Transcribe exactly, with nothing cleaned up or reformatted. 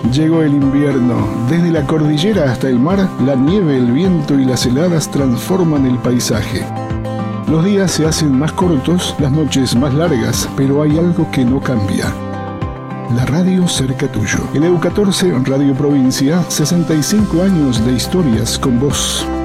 Llegó el invierno. Desde la cordillera hasta el mar, la nieve, el viento y las heladas transforman el paisaje. Los días se hacen más cortos, las noches más largas, pero hay algo que no cambia. La radio cerca tuyo. El E U catorce, Radio Provincia, sesenta y cinco años de historias con vos.